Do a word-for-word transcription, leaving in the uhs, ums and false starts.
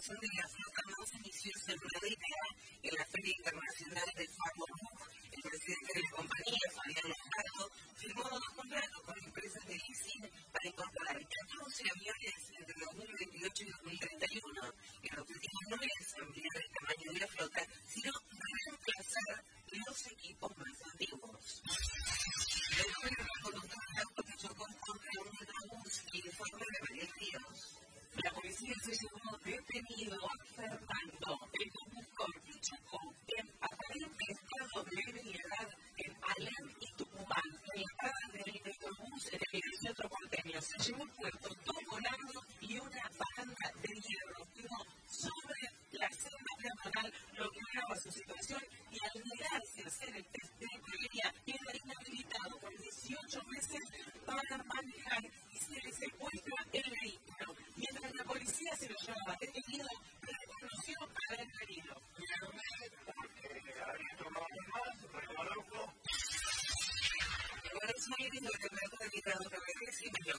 inauguración de la flota más ambiciosa europea en la Feria Internacional de Farmabug. El presidente de la compañía, Fabián Lombardo, firmó dos contratos con empresas de leasing para incorporar catorce aviones entre dos mil veintiocho y dos mil treinta y uno. El objetivo no es ampliar el tamaño de la flota, sino reemplazar los equipos más antiguos. El gobierno conductor de auto que chocó contra un autobús y de forma de varios ríos. La policía se llevó detenido a Fernando, el conductor que chocó en aparente estado de ebriedad en Alem y Tucumán, en la parada del autobús en el centro porteño. Se llevó puesto dos volando y una baranda de hierro. Quedó sobre la senda peatonal, lo que agrava su situación, y al negarse a hacer el test de previa, queda inhabilitado por dieciocho meses para manejar y se le secuestra el vehículo. Mientras la policía se lo llevaba detenido, reconoció haber herido. Había tomado más, reconozco. En Buenos Aires, la temperatura indica otra vez y menos